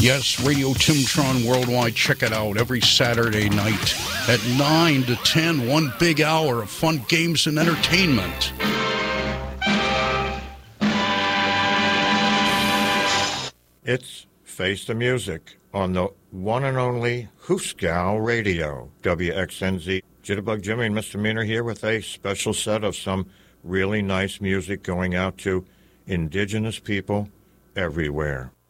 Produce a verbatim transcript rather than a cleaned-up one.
Yes, Radio Timtron Worldwide. Check it out every Saturday night at nine to ten. One big hour of fun games and entertainment. It's Face the Music on the one and only Hooskow Radio. W X N Z. Jitterbug Jimmy and Mister Meaner here with a special set of some really nice music going out to indigenous people everywhere.